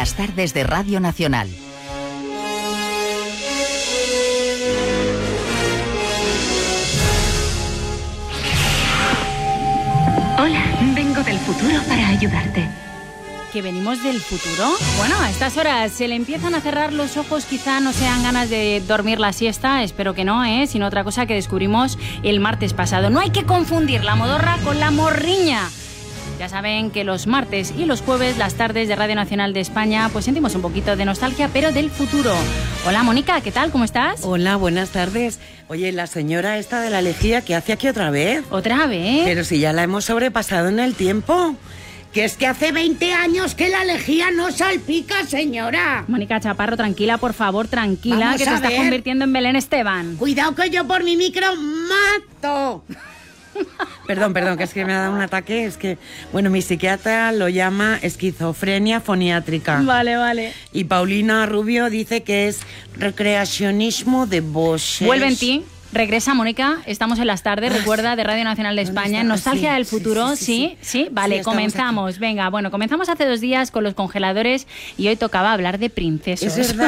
las tardes de Radio Nacional. Hola, vengo del futuro para ayudarte. ¿Que venimos del futuro? Bueno, a estas horas se le empiezan a cerrar los ojos, quizá no sean ganas de dormir la siesta, espero que no, sino otra cosa que descubrimos el martes pasado. No hay que confundir la modorra con la morriña. Ya saben que los martes y los jueves, las tardes de Radio Nacional de España, pues sentimos un poquito de nostalgia, pero del futuro. Hola, Mónica, ¿qué tal? ¿Cómo estás? Hola, buenas tardes. Oye, la señora esta de la lejía, ¿qué hace aquí otra vez? ¿Otra vez? Pero si ya la hemos sobrepasado en el tiempo. Que es que hace 20 años que la lejía no salpica, señora. Mónica Chaparro, tranquila, por favor, tranquila, Vamos que te a estás ver. convirtiendo en Belén Esteban. Cuidado que yo por mi micro mato. Perdón, que es que me ha dado un ataque. Es que, bueno, mi psiquiatra lo llama esquizofrenia foniátrica. Vale. Y Paulina Rubio dice que es recreacionismo de voces. Vuelve en ti. Regresa, Mónica, estamos en las tardes, recuerda, de Radio Nacional de España, en Nostalgia del Futuro, ¿sí? Vale, Sí, comenzamos, venga, bueno, comenzamos hace 2 días con los congeladores y hoy tocaba hablar de princesos. Es verdad.